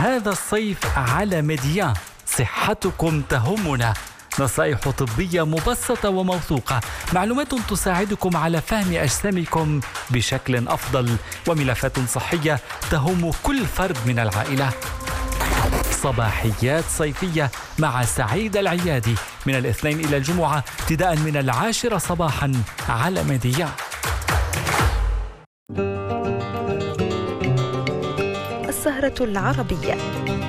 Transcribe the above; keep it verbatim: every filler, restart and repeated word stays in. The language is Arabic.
هذا الصيف على ميديان صحتكم تهمنا. نصائح طبية مبسطة وموثوقة، معلومات تساعدكم على فهم أجسامكم بشكل أفضل، وملفات صحية تهم كل فرد من العائلة. صباحيات صيفية مع سعيد العيادي من الاثنين إلى الجمعة ابتداء من العاشرة صباحا على ميديان. السهرة العربية.